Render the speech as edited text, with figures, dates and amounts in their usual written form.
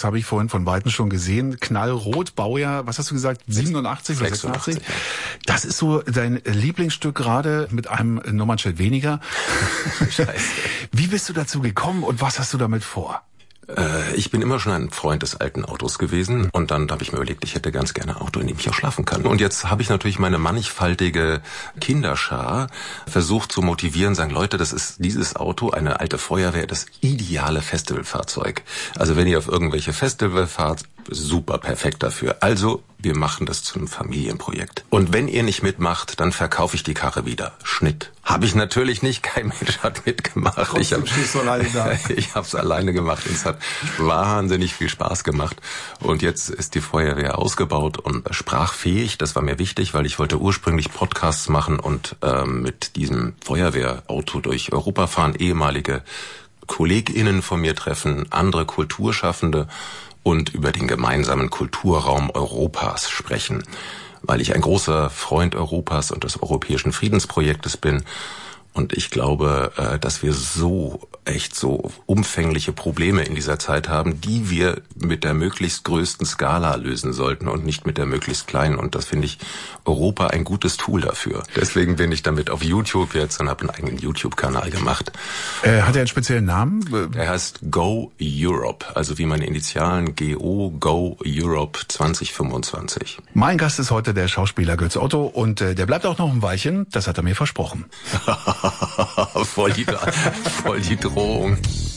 das habe ich vorhin von Weitem schon gesehen. Knallrot, Baujahr, was hast du gesagt, 87 oder 86? Ja. Das ist so dein Lieblingsstück gerade mit einem Nummernschild weniger. Scheiße. Wie bist du dazu gekommen und was hast du damit vor? Ich bin immer schon ein Freund des alten Autos gewesen und dann habe ich mir überlegt, ich hätte ganz gerne ein Auto, in dem ich auch schlafen kann. Und jetzt habe ich natürlich meine mannigfaltige Kinderschar versucht zu motivieren, sagen, Leute, das ist dieses Auto, eine alte Feuerwehr, das ideale Festivalfahrzeug. Also wenn ihr auf irgendwelche Festival fahrt, super perfekt dafür. Also wir machen das zu einem Familienprojekt. Und wenn ihr nicht mitmacht, dann verkaufe ich die Karre wieder. Schnitt. Habe ich natürlich nicht, kein Mensch hat mitgemacht. Ich habe es alleine gemacht und es hat wahnsinnig viel Spaß gemacht. Und jetzt ist die Feuerwehr ausgebaut und sprachfähig. Das war mir wichtig, weil ich wollte ursprünglich Podcasts machen und mit diesem Feuerwehrauto durch Europa fahren, ehemalige KollegInnen von mir treffen, andere Kulturschaffende und über den gemeinsamen Kulturraum Europas sprechen, weil ich ein großer Freund Europas und des europäischen Friedensprojektes bin. Und ich glaube, dass wir so umfängliche Probleme in dieser Zeit haben, die wir mit der möglichst größten Skala lösen sollten und nicht mit der möglichst kleinen. Und das finde ich Europa ein gutes Tool dafür. Deswegen bin ich damit auf YouTube jetzt und habe einen eigenen YouTube-Kanal gemacht. Hat er einen speziellen Namen? Der heißt Go Europe, also wie meine Initialen Go Europe 2025. Mein Gast ist heute der Schauspieler Götz Otto und der bleibt auch noch ein Weilchen, das hat er mir versprochen. Voll die Drohung.